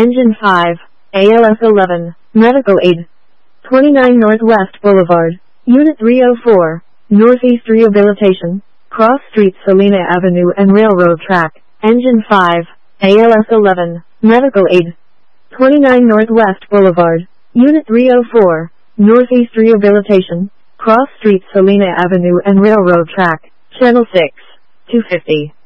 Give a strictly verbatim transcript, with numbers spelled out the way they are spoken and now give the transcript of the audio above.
Engine five, A L S eleven, Medical Aid. twenty-nine Northwest Boulevard, Unit three oh four, Northeast Rehabilitation, Cross Street Salina Avenue and Railroad Track. Engine five, A L S eleven, Medical Aid. twenty-nine Northwest Boulevard, Unit three oh four, Northeast Rehabilitation, Cross Street Salina Avenue and Railroad Track. Channel six, two fifty.